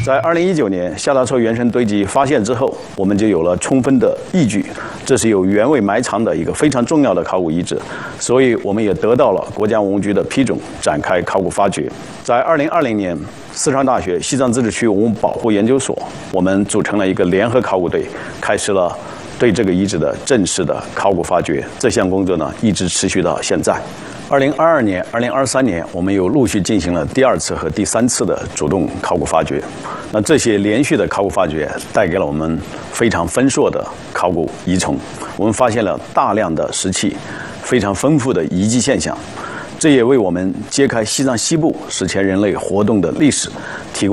在2019年下达错原生堆积发现之后，我们就有了充分的依据，这是有原位埋藏的一个非常重要的考古遗址，所以我们也得到了国家文物局的批准，展开考古发掘。在2020年，四川大学西藏自治区文物保护研究所，我们组成了一个联合考古队，开始了对这个遗址的正式的考古发掘。这项工作呢，一直持续到现在。2022年、2023年，我们又陆续进行了第2次和第3次的主动考古发掘。那这些连续的考古发掘带给了我们非常丰硕的考古遗存。我们发现了大量的石器，非常丰富的遗迹现象。这也为我们揭开西藏西部史前人类活动的历史提供